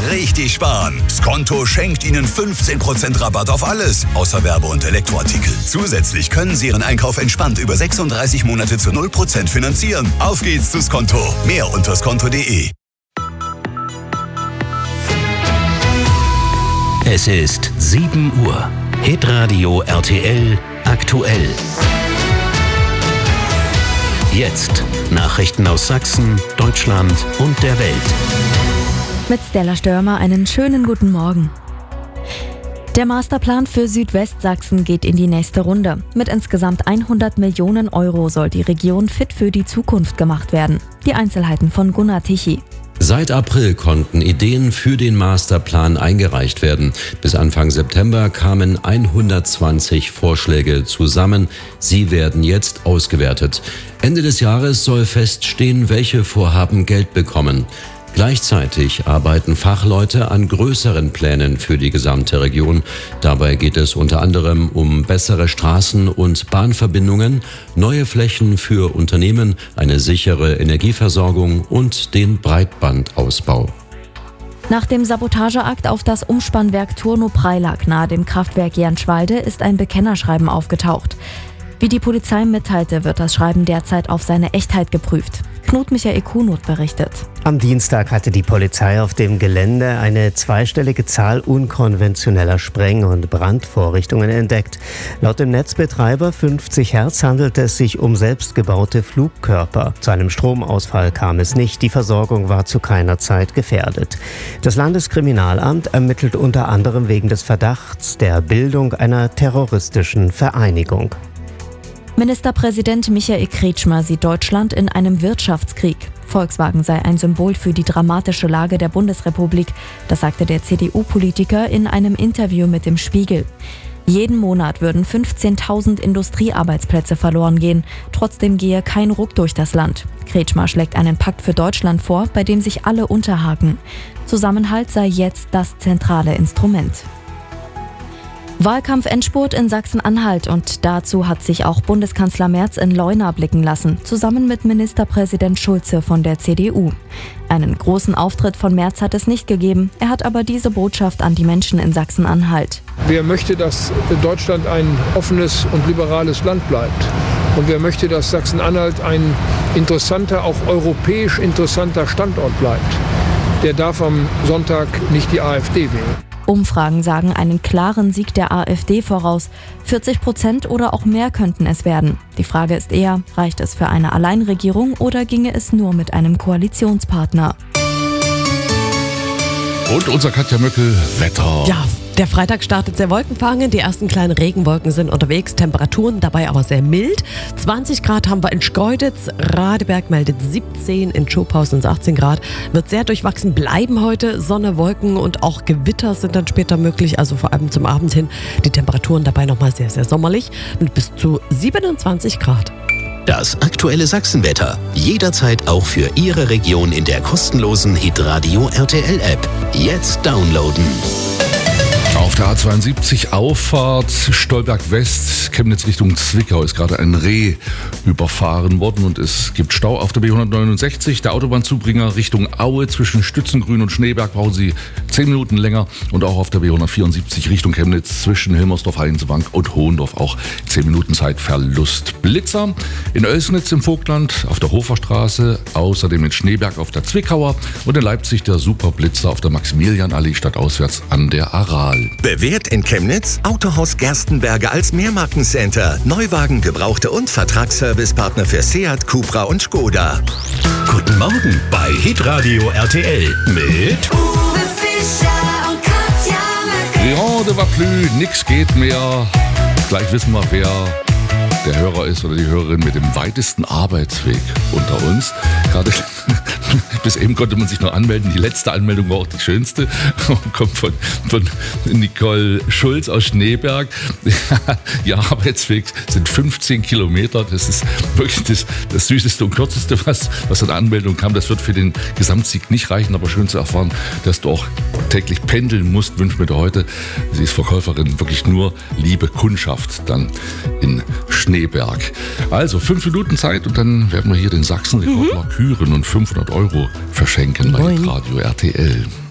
richtig sparen. Skonto schenkt Ihnen 15% Rabatt auf alles, außer Werbe- und Elektroartikel. Zusätzlich können Sie Ihren Einkauf entspannt über 36 Monate zu 0% finanzieren. Auf geht's zu Skonto. Mehr unter skonto.de. Es ist 7 Uhr. Hitradio RTL aktuell. Jetzt Nachrichten aus Sachsen, Deutschland und der Welt. Mit Stella Störmer einen schönen guten Morgen. Der Masterplan für Südwestsachsen geht in die nächste Runde. Mit insgesamt 100 Millionen Euro soll die Region fit für die Zukunft gemacht werden. Die Einzelheiten von Gunnar Tichy. Seit April konnten Ideen für den Masterplan eingereicht werden. Bis Anfang September kamen 120 Vorschläge zusammen. Sie werden jetzt ausgewertet. Ende des Jahres soll feststehen, welche Vorhaben Geld bekommen. Gleichzeitig arbeiten Fachleute an größeren Plänen für die gesamte Region. Dabei geht es unter anderem um bessere Straßen- und Bahnverbindungen, neue Flächen für Unternehmen, eine sichere Energieversorgung und den Breitbandausbau. Nach dem Sabotageakt auf das Umspannwerk Turnu-Preilack nahe dem Kraftwerk Jernschwalde ist ein Bekennerschreiben aufgetaucht. Wie die Polizei mitteilte, wird das Schreiben derzeit auf seine Echtheit geprüft. Knut Michael Kuhnert berichtet. Am Dienstag hatte die Polizei auf dem Gelände eine zweistellige Zahl unkonventioneller Spreng- und Brandvorrichtungen entdeckt. Laut dem Netzbetreiber 50 Hertz handelte es sich um selbstgebaute Flugkörper. Zu einem Stromausfall kam es nicht, die Versorgung war zu keiner Zeit gefährdet. Das Landeskriminalamt ermittelt unter anderem wegen des Verdachts der Bildung einer terroristischen Vereinigung. Ministerpräsident Michael Kretschmer sieht Deutschland in einem Wirtschaftskrieg. Volkswagen sei ein Symbol für die dramatische Lage der Bundesrepublik, das sagte der CDU-Politiker in einem Interview mit dem Spiegel. Jeden Monat würden 15.000 Industriearbeitsplätze verloren gehen. Trotzdem gehe kein Ruck durch das Land. Kretschmer schlägt einen Pakt für Deutschland vor, bei dem sich alle unterhaken. Zusammenhalt sei jetzt das zentrale Instrument. Wahlkampf-Endspurt in Sachsen-Anhalt und dazu hat sich auch Bundeskanzler Merz in Leuna blicken lassen, zusammen mit Ministerpräsident Schulze von der CDU. Einen großen Auftritt von Merz hat es nicht gegeben, er hat aber diese Botschaft an die Menschen in Sachsen-Anhalt. Wer möchte, dass Deutschland ein offenes und liberales Land bleibt? Und wer möchte, dass Sachsen-Anhalt ein interessanter, auch europäisch interessanter Standort bleibt? Der darf am Sonntag nicht die AfD wählen. Umfragen sagen einen klaren Sieg der AfD voraus. 40% oder auch mehr könnten es werden. Die Frage ist eher, reicht es für eine Alleinregierung oder ginge es nur mit einem Koalitionspartner? Und unser Katja Möckel, Wetter. Ja, der Freitag startet sehr wolkenverhangen. Die ersten kleinen Regenwolken sind unterwegs. Temperaturen dabei aber sehr mild. 20 Grad haben wir in Schkeuditz. Radeberg meldet 17. In Schopausen sind 18 Grad. Wird sehr durchwachsen bleiben heute. Sonne, Wolken und auch Gewitter sind dann später möglich. Also vor allem zum Abend hin. Die Temperaturen dabei nochmal sehr, sehr sommerlich. Mit bis zu 27 Grad. Das aktuelle Sachsenwetter. Jederzeit auch für Ihre Region in der kostenlosen Hitradio RTL App. Jetzt downloaden. Auf der A72 Auffahrt Stolberg West, Chemnitz Richtung Zwickau ist gerade ein Reh überfahren worden und es gibt Stau auf der B169. Der Autobahnzubringer Richtung Aue zwischen Stützengrün und Schneeberg brauchen Sie 10 Minuten länger und auch auf der B174 Richtung Chemnitz zwischen Hilmersdorf, Heinzenbank und Hohendorf auch 10 Minuten Zeitverlust. Blitzer in Oelsnitz im Vogtland auf der Hoferstraße, außerdem in Schneeberg auf der Zwickauer und in Leipzig der Superblitzer auf der Maximilianallee stadtauswärts an der Aral. Bewährt in Chemnitz? Autohaus Gerstenberger als Mehrmarkencenter. Neuwagen, Gebrauchte und Vertragsservicepartner für Seat, Cupra und Skoda. Guten Morgen bei Hitradio RTL mit Uwe Fischer und Katja Möckel. Rien ne va plus, nix geht mehr. Gleich wissen wir, wer der Hörer ist oder die Hörerin mit dem weitesten Arbeitsweg unter uns. Gerade bis eben konnte man sich noch anmelden. Die letzte Anmeldung war auch die schönste. Kommt von Nicole Schulz aus Schneeberg. Ihr Arbeitsweg sind 15 Kilometer. Das ist wirklich das süßeste und kürzeste, was an der Anmeldung kam. Das wird für den Gesamtsieg nicht reichen, aber schön zu erfahren, dass du auch täglich pendeln musst, wünschen wir dir heute. Sie ist Verkäuferin, wirklich nur liebe Kundschaft dann in Schneeberg. Also 5 Minuten Zeit und dann werden wir hier den Sachsen-Rekord küren und 500 € verschenken bei Radio RTL.